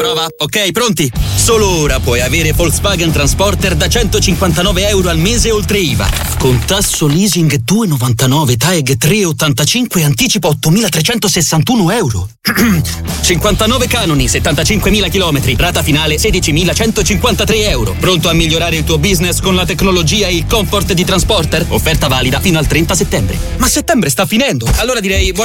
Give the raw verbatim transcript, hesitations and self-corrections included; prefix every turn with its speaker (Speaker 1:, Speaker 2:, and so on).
Speaker 1: prova? Ok, pronti? Solo ora puoi avere Volkswagen Transporter da centocinquantanove euro al mese oltre I V A. Con tasso leasing due virgola novantanove, TAEG tre virgola ottantacinque e anticipo ottomilatrecentosessantuno euro. cinquantanove canoni, settantacinquemila chilometri, rata finale sedicimilacentocinquantatré euro. Pronto a migliorare il tuo business con la tecnologia e il comfort di Transporter? Offerta valida fino al trenta settembre. Ma settembre sta finendo, allora direi buona